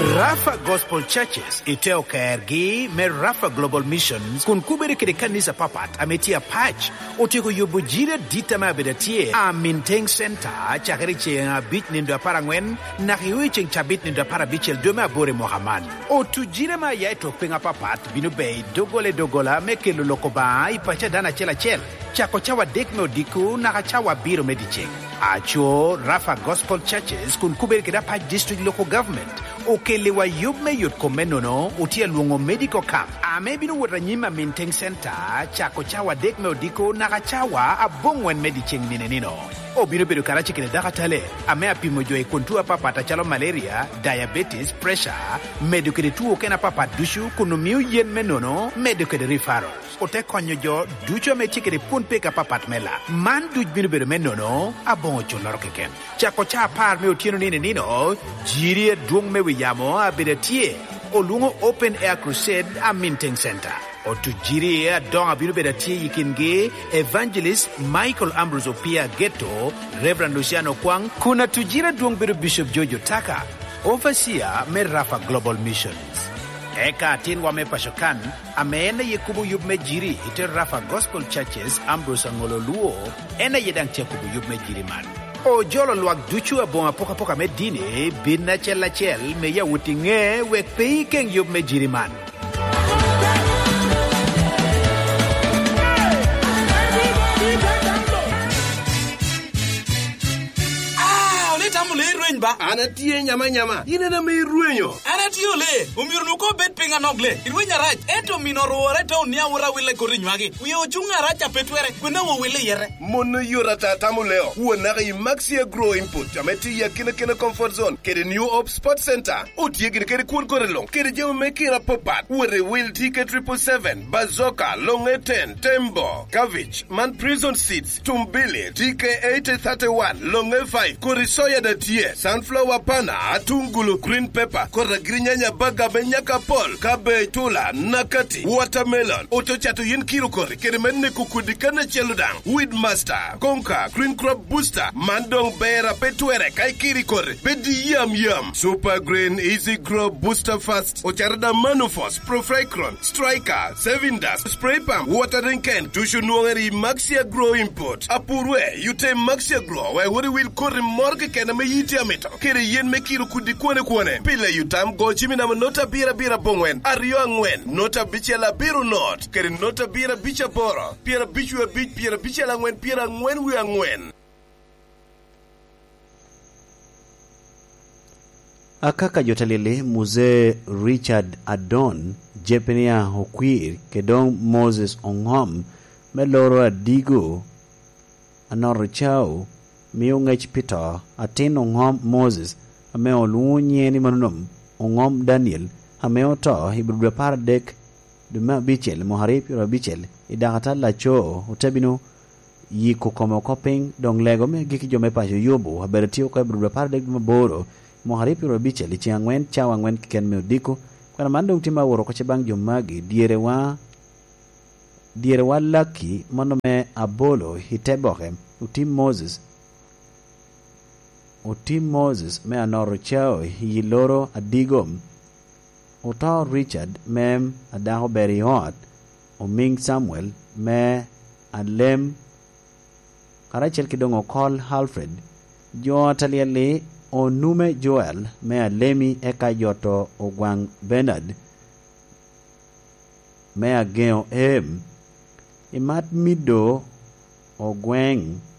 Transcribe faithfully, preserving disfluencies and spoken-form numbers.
Rafa Gospel Churches iteo kaergi me Rafa Global Missions kun kubiri kiri kanisa papat ametia patch utiko yubujire dita mabedatie a Minteng Center chakari chenga bit nindo parangwen na hiwi cheng chabit nindo para bichel dome abore Mohaman o tujire ma yaito penga papat binubei dogole dogola mekelo lokoba ipacha dana chela chel chako chawa dekme odiku na chawa biro medicheng acho Rafa Gospel Churches kun kubiri kira patch district local government okelewa yubme yut komenono utia luongo medical camp amebi no wotanyima Minteng Center chako chawa dekme odiko na chawa abongwen medicheng minenino obiro bedo karachi kene dakatale ame apimo jo ikontua papa tachalo malaria diabetes pressure medukere tuo kena papa dushu kunumiu yen menono medukere referrals ote konyo jo ducho me chikere punpe ka papat mela man duj biro bedo menono abongo chonoro keken chako cha par me otieno nine nino jiri duong me wiyamo abedatie olungo open air crusade a Minteng Center otujiri donga biro bedatie yikinge evangelist Michael Ambrose Opia Ghetto Reverend Luciano Kwang kuna tujira duong biro Bishop Jojo Taka overseer me Rafa Global Missions eka tinwa me pashokan ameena yekubu yub me jiri ite Rafa Gospel Churches Ambrose Ngololuo ena yedang kubu yub me jiri man o jolo luak duchu abonga poka poka me dine binna chela chel me ya wutinge wek pei keng yub me jiri man ba ana tie nyama nyama ine na me ruenyo ana tio le umirnu ko bet pinga nogle irwenya rach eto minoro reto nia ura wile korinywagi uyo chunga racha petwere kuna wo wile yere mono yora tata muleo wona ga maxia grow input ameti ya kina kina comfort zone kede new op sport center utie gire kede kun korelong kede je mekira popat wore will ticket triple seven bazoka long ten tembo cabbage man prison seats tumbili T K eight thirty-one long five korisoya da tie sunflower pana atungulu green pepper kora grinyanya baga benyaka pol kabe tula nakati watermelon otochato yin kiro kori kede menne kukudikana cheludang weed master konka green crop booster mandong bera petwere kai kiri kori bedi yam yam super green easy grow booster fast ocharada manufos profricron striker sevindas spray pump watering can tushu nuangeri maxia grow import apurwe yute maxia grow we wori will kori morgue kena me yiti amito kere yen me kiro kudi kone kone pile yutam go chimi na nota bira bira bongwen ario angwen nota bichela biru not kere nota bira bicha boro pira bichwe bich pira bichela angwen pira angwen wi angwen akaka jotalele muze Richard Adon Jepenia Hokwir kedong Moses Onghom meloro adigo anoro chao miyo ngech Peter atin Onghom Moses ameo lunye ni manunum Onghom Daniel ameo to hibru par dek duma bichel moharip yo bichel idagata la cho utabino yiko komo koping dong lego me giki jome pasho yobo haberetio ko hibru par dek duma boro moharip yo bichel chi angwen cha angwen ken me diko kana mandong tima woro ko chebang jomagi diere wa diere wa laki manome abolo hiteboke utim Moses utim Moses me anoro chao hiloro adigom uta Richard mem adaho beriot uming Samuel me alem karachel kidongo call Alfred jo taliele onume Joel me alemi eka yoto ogwang Bernard me ageo em imat mido ogweng